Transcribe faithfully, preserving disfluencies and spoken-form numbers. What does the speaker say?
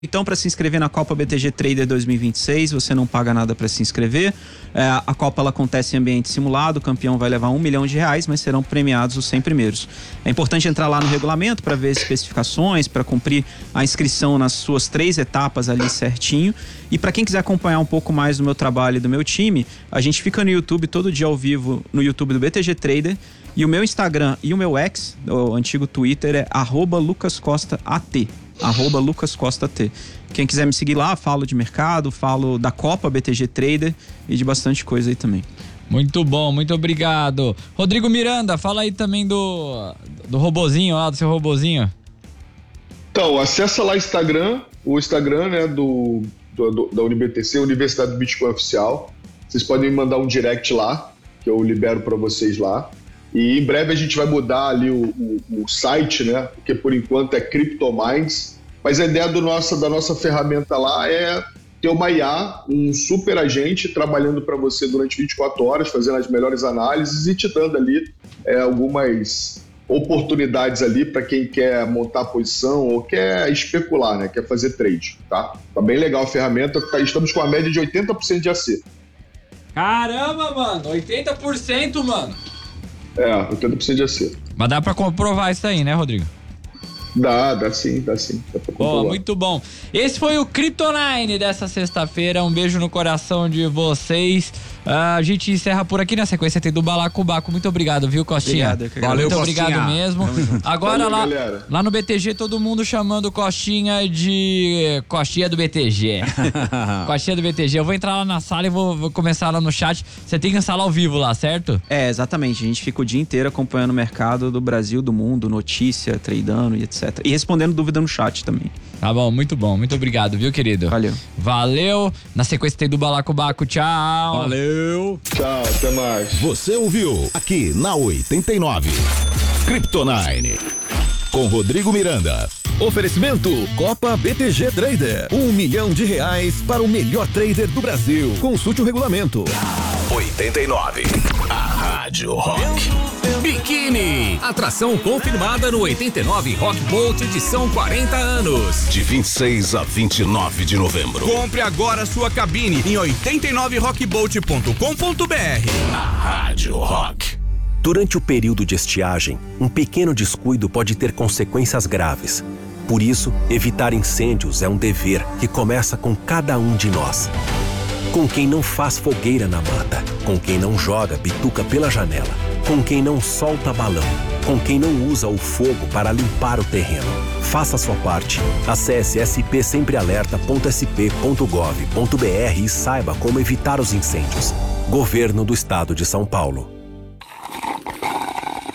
Então, para se inscrever na Copa B T G Trader dois mil e vinte e seis, você não paga nada para se inscrever. É, a Copa ela acontece em ambiente simulado, o campeão vai levar um milhão de reais, mas serão premiados os cem primeiros. É importante entrar lá no regulamento para ver as especificações, para cumprir a inscrição nas suas três etapas ali certinho. E para quem quiser acompanhar um pouco mais do meu trabalho e do meu time, a gente fica no YouTube todo dia ao vivo, no YouTube do B T G Trader. E o meu Instagram e o meu X, o antigo Twitter, é arroba lucascostaat. arroba lucascostaat. Quem quiser me seguir lá, falo de mercado, falo da Copa B T G Trader e de bastante coisa aí também. Muito bom, muito obrigado. Rodrigo Miranda, fala aí também do, do robozinho lá, do seu robozinho. Então, acessa lá o Instagram, o Instagram, né, do, do, do, da U N B T C, Universidade do Bitcoin Oficial. Vocês podem me mandar um direct lá, que eu libero para vocês lá. E em breve a gente vai mudar ali o, o, o site, né? Porque por enquanto é CryptoMinds. Mas a ideia do nossa, da nossa ferramenta lá é ter uma I A, um super agente trabalhando para você durante vinte e quatro horas, fazendo as melhores análises e te dando ali é, algumas oportunidades ali para quem quer montar posição ou quer especular, né? Quer fazer trade, tá? Tá bem legal a ferramenta. Estamos com a média de oitenta por cento de acerto. Caramba, mano! oitenta por cento, mano! É, oitenta por cento de acerto. Mas dá pra comprovar isso aí, né, Rodrigo? Dá, dá sim, dá sim. Dá pra Boa, muito bom. Esse foi o Cryptonine dessa sexta-feira. Um beijo no coração de vocês. Uh, a gente encerra por aqui. Na sequência tem do Balacobaco. Muito obrigado, viu, Costinha? Obrigado, Valeu, muito Costinha. obrigado mesmo. Agora Valeu, lá, galera. lá no B T G, todo mundo chamando Costinha de Costinha do B T G. Costinha do B T G. Eu vou entrar lá na sala e vou, vou começar lá no chat. Você tem que instalar ao vivo lá, certo? É, exatamente. A gente fica o dia inteiro acompanhando o mercado do Brasil, do mundo, notícia, tradando e etcétera. E respondendo dúvida no chat também. Tá bom, muito bom. Muito obrigado, viu, querido? Valeu. Valeu. Na sequência tem do Balacobaco. Tchau. Valeu. Tchau, até mais. Você ouviu aqui na oitenta e nove. Cryptonine. Com Rodrigo Miranda. Oferecimento Copa B T G Trader. Um milhão de reais para o melhor trader do Brasil. Consulte o regulamento. oitenta e nove. A Rádio Rock. Biquíni. Atração confirmada no oitenta e nove Rock Bolt edição quarenta anos. De vinte e seis a vinte e nove de novembro. Compre agora sua cabine em oitenta e nove rock bolt ponto com ponto b r. A Rádio Rock. Durante o período de estiagem, um pequeno descuido pode ter consequências graves. Por isso, evitar incêndios é um dever que começa com cada um de nós. Com quem não faz fogueira na mata, com quem não joga bituca pela janela, com quem não solta balão, com quem não usa o fogo para limpar o terreno. Faça a sua parte. Acesse s p sempre alerta ponto s p ponto gov ponto b r e saiba como evitar os incêndios. Governo do Estado de São Paulo.